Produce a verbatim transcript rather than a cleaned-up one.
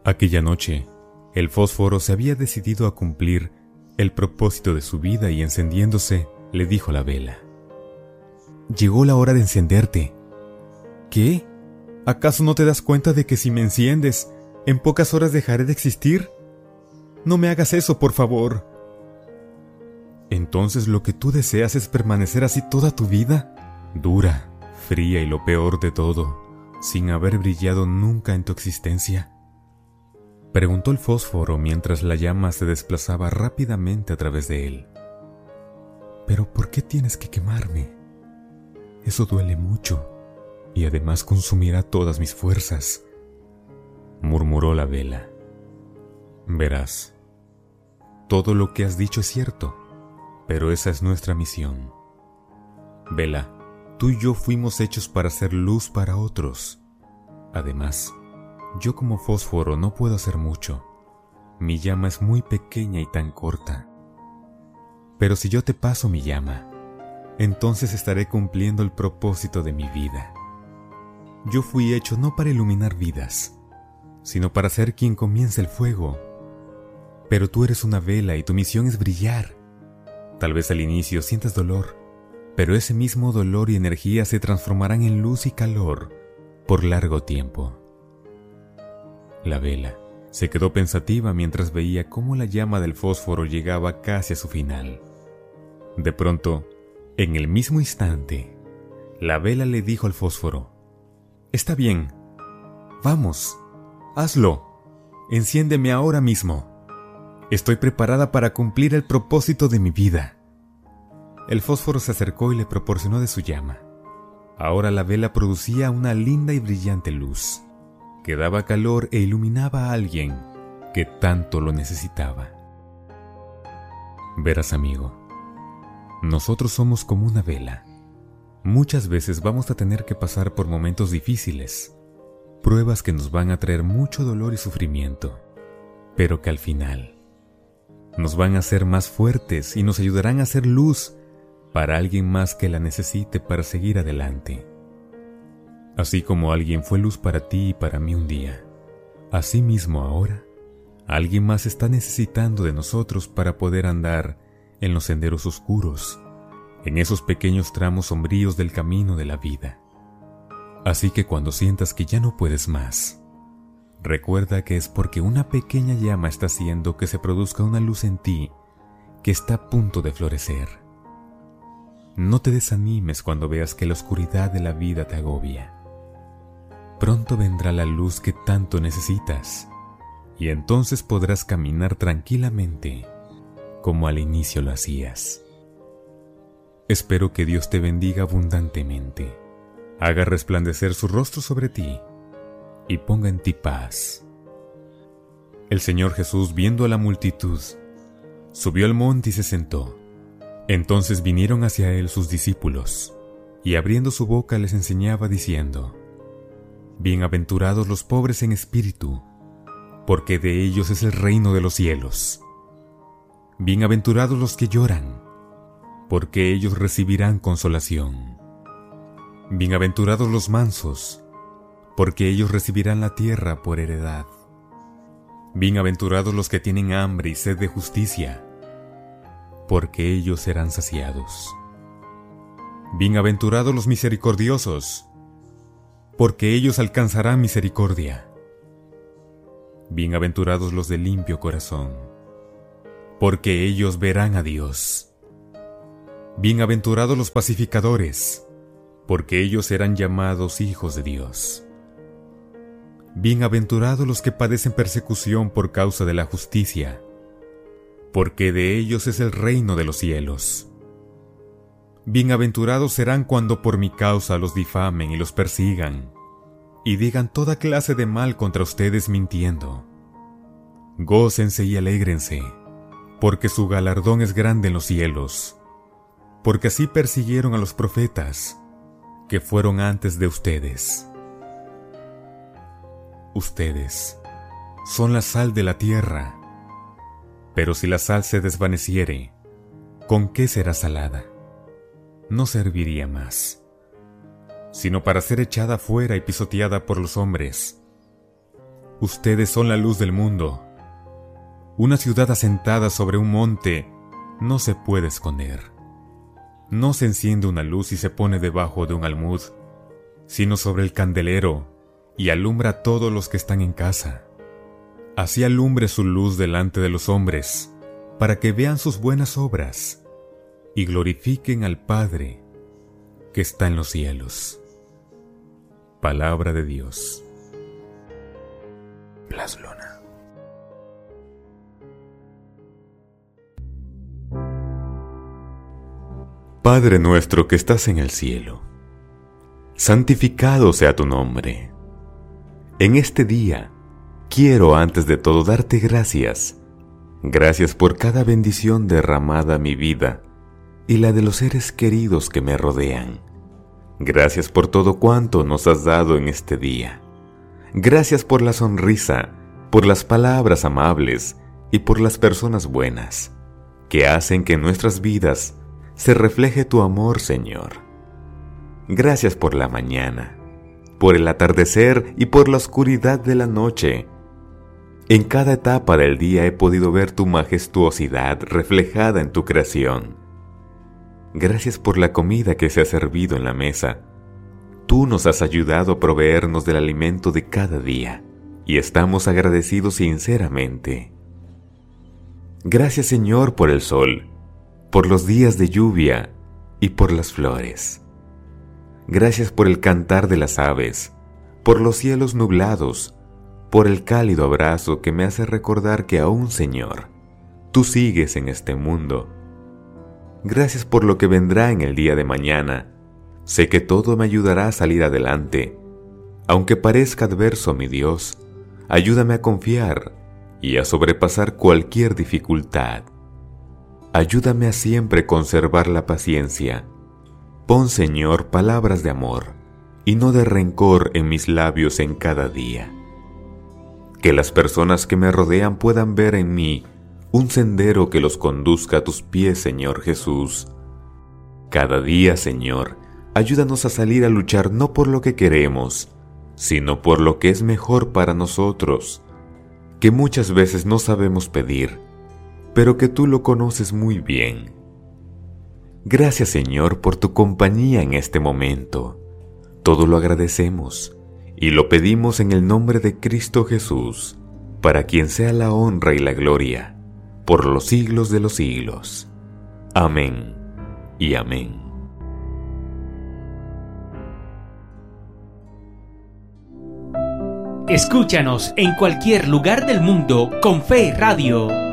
Aquella noche, el fósforo se había decidido a cumplir el propósito de su vida y encendiéndose, le dijo a la vela: «Llegó la hora de encenderte». «¿Qué? ¿Acaso no te das cuenta de que si me enciendes, en pocas horas dejaré de existir? No me hagas eso, por favor». «¿Entonces lo que tú deseas es permanecer así toda tu vida? Dura, fría y lo peor de todo, sin haber brillado nunca en tu existencia», preguntó el fósforo mientras la llama se desplazaba rápidamente a través de él. «¿Pero por qué tienes que quemarme? Eso duele mucho y además consumirá todas mis fuerzas», murmuró la vela. «Verás, todo lo que has dicho es cierto, pero esa es nuestra misión. Vela, tú y yo fuimos hechos para ser luz para otros. Además, yo como fósforo no puedo hacer mucho. Mi llama es muy pequeña y tan corta. Pero si yo te paso mi llama, entonces estaré cumpliendo el propósito de mi vida. Yo fui hecho no para iluminar vidas, sino para ser quien comienza el fuego. Pero tú eres una vela y tu misión es brillar. Tal vez al inicio sientas dolor, pero ese mismo dolor y energía se transformarán en luz y calor por largo tiempo». La vela se quedó pensativa mientras veía cómo la llama del fósforo llegaba casi a su final. De pronto, en el mismo instante, la vela le dijo al fósforo: «Está bien, vamos, hazlo, enciéndeme ahora mismo. Estoy preparada para cumplir el propósito de mi vida». El fósforo se acercó y le proporcionó de su llama. Ahora la vela producía una linda y brillante luz, que daba calor e iluminaba a alguien que tanto lo necesitaba. Verás, amigo, nosotros somos como una vela. Muchas veces vamos a tener que pasar por momentos difíciles, pruebas que nos van a traer mucho dolor y sufrimiento, pero que al final nos van a hacer más fuertes y nos ayudarán a hacer luz para alguien más que la necesite para seguir adelante. Así como alguien fue luz para ti y para mí un día, así mismo ahora, alguien más está necesitando de nosotros para poder andar en los senderos oscuros, en esos pequeños tramos sombríos del camino de la vida. Así que cuando sientas que ya no puedes más, recuerda que es porque una pequeña llama está haciendo que se produzca una luz en ti que está a punto de florecer. No te desanimes cuando veas que la oscuridad de la vida te agobia. Pronto vendrá la luz que tanto necesitas, y entonces podrás caminar tranquilamente como al inicio lo hacías. Espero que Dios te bendiga abundantemente, haga resplandecer su rostro sobre ti y ponga en ti paz. El Señor Jesús, viendo a la multitud, subió al monte y se sentó. Entonces vinieron hacia él sus discípulos, y abriendo su boca les enseñaba diciendo: «Bienaventurados los pobres en espíritu, porque de ellos es el reino de los cielos. Bienaventurados los que lloran, porque ellos recibirán consolación. Bienaventurados los mansos, porque ellos recibirán la tierra por heredad. Bienaventurados los que tienen hambre y sed de justicia, porque ellos serán saciados. Bienaventurados los misericordiosos, porque ellos alcanzarán misericordia. Bienaventurados los de limpio corazón, porque ellos verán a Dios. Bienaventurados los pacificadores, porque ellos serán llamados hijos de Dios. Bienaventurados los que padecen persecución por causa de la justicia, porque de ellos es el reino de los cielos. Bienaventurados serán cuando por mi causa los difamen y los persigan, y digan toda clase de mal contra ustedes mintiendo. Gócense y alégrense, porque su galardón es grande en los cielos, porque así persiguieron a los profetas que fueron antes de ustedes. Ustedes son la sal de la tierra, pero si la sal se desvaneciere, ¿con qué será salada? No serviría más, sino para ser echada fuera y pisoteada por los hombres. Ustedes son la luz del mundo. Una ciudad asentada sobre un monte no se puede esconder. No se enciende una luz y se pone debajo de un almud, sino sobre el candelero, y alumbra a todos los que están en casa. Así alumbre su luz delante de los hombres, para que vean sus buenas obras y glorifiquen al Padre que está en los cielos. Palabra de Dios. Blas Luna. Padre nuestro que estás en el cielo, santificado sea tu nombre. En este día, quiero antes de todo darte gracias. Gracias por cada bendición derramada a mi vida y la de los seres queridos que me rodean. Gracias por todo cuanto nos has dado en este día. Gracias por la sonrisa, por las palabras amables y por las personas buenas, que hacen que en nuestras vidas se refleje tu amor, Señor. Gracias por la mañana, por el atardecer y por la oscuridad de la noche. En cada etapa del día he podido ver tu majestuosidad reflejada en tu creación. Gracias por la comida que se ha servido en la mesa. Tú nos has ayudado a proveernos del alimento de cada día, y estamos agradecidos sinceramente. Gracias, Señor, por el sol, por los días de lluvia y por las flores. Gracias por el cantar de las aves, por los cielos nublados, por el cálido abrazo que me hace recordar que aún, Señor, tú sigues en este mundo. Gracias por lo que vendrá en el día de mañana. Sé que todo me ayudará a salir adelante. Aunque parezca adverso, mi Dios, ayúdame a confiar y a sobrepasar cualquier dificultad. Ayúdame a siempre conservar la paciencia. Pon, Señor, palabras de amor y no de rencor en mis labios en cada día. Que las personas que me rodean puedan ver en mí un sendero que los conduzca a tus pies, Señor Jesús. Cada día, Señor, ayúdanos a salir a luchar no por lo que queremos, sino por lo que es mejor para nosotros, que muchas veces no sabemos pedir, pero que tú lo conoces muy bien. Gracias, Señor, por tu compañía en este momento. Todo lo agradecemos y lo pedimos en el nombre de Cristo Jesús, para quien sea la honra y la gloria, por los siglos de los siglos. Amén y amén. Escúchanos en cualquier lugar del mundo con Fe Radio.